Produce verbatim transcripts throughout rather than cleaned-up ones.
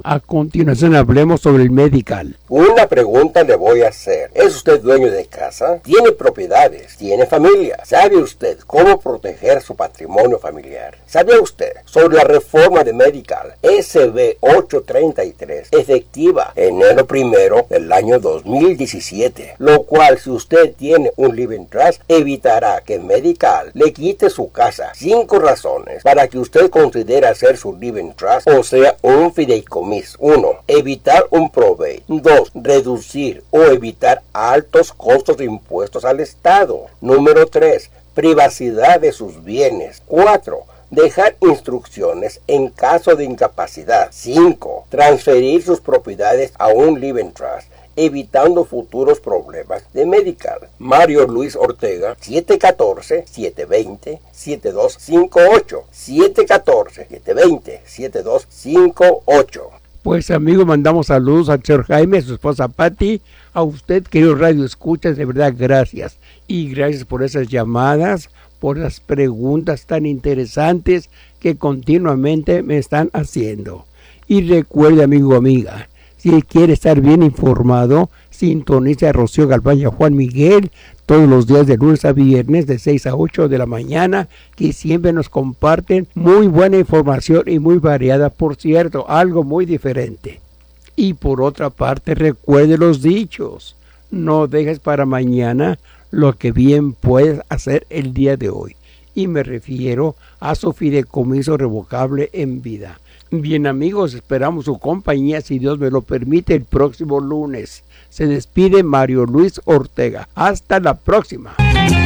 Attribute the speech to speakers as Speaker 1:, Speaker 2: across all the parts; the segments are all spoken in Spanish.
Speaker 1: A continuación hablemos sobre el Medical.
Speaker 2: Una pregunta le voy a hacer. ¿Es usted dueño de casa? ¿Tiene propiedades? ¿Tiene familia? ¿Sabe usted cómo proteger su patrimonio familiar? ¿Sabía usted sobre la reforma de Medical S B ochocientos treinta y tres, efectiva enero primero del año dos mil diecisiete? Lo cual, si usted tiene un living trust, evitará que Medical le quite su casa. Cinco razones para que usted considere hacer su living trust, o sea, un fideicomiso. uno. Evitar un probate. dos. Reducir o evitar altos costos de impuestos al Estado. Número tres. Privacidad de sus bienes. cuatro. Dejar instrucciones en caso de incapacidad. cinco. Transferir sus propiedades a un living trust, evitando futuros problemas de Medical. Mario Luis Ortega, siete uno cuatro, siete dos cero, siete dos cinco ocho. siete uno cuatro, siete dos cero, siete dos cinco ocho.
Speaker 1: Pues amigos, mandamos saludos al señor Jaime, a su esposa Patti, a usted, querido Radio Escuchas, de verdad gracias. Y gracias por esas llamadas, por las preguntas tan interesantes que continuamente me están haciendo. Y recuerde, amigo o amiga, si quiere estar bien informado, sintoniza a Rocío Galván y a Juan Miguel todos los días de lunes a viernes de seis a ocho de la mañana, que siempre nos comparten muy buena información y muy variada, por cierto, algo muy diferente. Y por otra parte, recuerde los dichos: no dejes para mañana lo que bien puedes hacer el día de hoy. Y me refiero a su fideicomiso revocable en vida. Bien amigos, esperamos su compañía, si Dios me lo permite, el próximo lunes. Se despide Mario Luis Ortega. Hasta la próxima.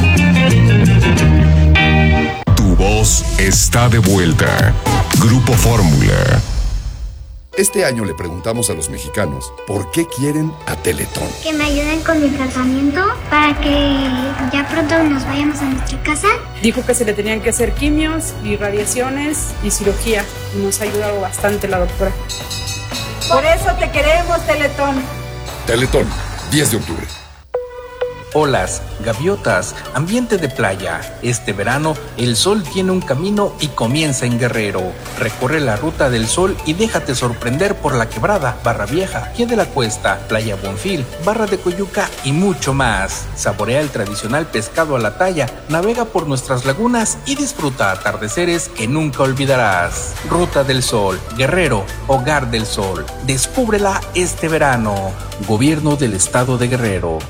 Speaker 3: Tu voz está de vuelta. Grupo Fórmula.
Speaker 4: Este año le preguntamos a los mexicanos por qué quieren a Teletón.
Speaker 5: Que me ayuden con mi tratamiento para que ya pronto nos vayamos a nuestra casa.
Speaker 6: Dijo que se le tenían que hacer quimios y radiaciones y cirugía. Y nos ha ayudado bastante la doctora.
Speaker 7: Por eso te queremos, Teletón.
Speaker 4: Teletón, diez de octubre.
Speaker 8: Olas, gaviotas, ambiente de playa. Este verano, el sol tiene un camino y comienza en Guerrero. Recorre la ruta del sol y déjate sorprender por La Quebrada, Barra Vieja, Pie de la Cuesta, Playa Bonfil, Barra de Coyuca y mucho más. Saborea el tradicional pescado a la talla, navega por nuestras lagunas y disfruta atardeceres que nunca olvidarás. Ruta del Sol, Guerrero, Hogar del Sol. Descúbrela este verano. Gobierno del Estado de Guerrero.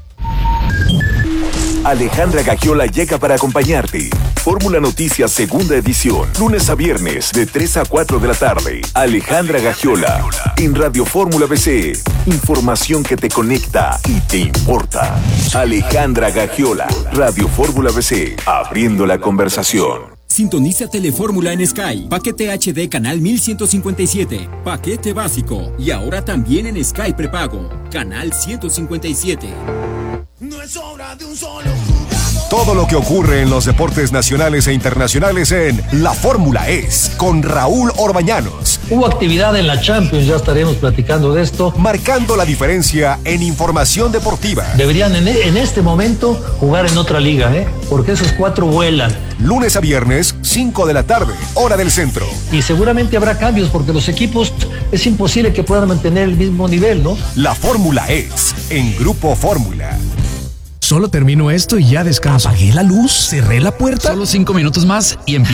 Speaker 9: Alejandra Gagiola llega para acompañarte. Fórmula Noticias segunda edición, lunes a viernes de tres a cuatro de la tarde. Alejandra Gagiola en Radio Fórmula B C. Información que te conecta y te importa. Alejandra Gagiola, Radio Fórmula B C, abriendo la conversación.
Speaker 10: Sintoniza Telefórmula en Sky. Paquete H D canal mil ciento cincuenta y siete. Paquete básico. Y ahora también en Sky prepago. Canal ciento cincuenta y siete.
Speaker 3: No es obra de un solo jugador. Todo lo que ocurre en los deportes nacionales e internacionales en La Fórmula Es, con Raúl Orbañanos.
Speaker 11: Hubo actividad en la Champions, ya estaremos platicando de esto.
Speaker 3: Marcando la diferencia en información deportiva.
Speaker 11: Deberían en, en este momento jugar en otra liga, ¿eh? Porque esos cuatro vuelan.
Speaker 3: Lunes a viernes, cinco de la tarde, hora del centro.
Speaker 11: Y seguramente habrá cambios porque los equipos es imposible que puedan mantener el mismo nivel, ¿no?
Speaker 3: La Fórmula Es, en Grupo Fórmula.
Speaker 12: Solo termino esto y ya descanso. Apagué la luz, cerré la puerta. Solo cinco minutos más y empiezo.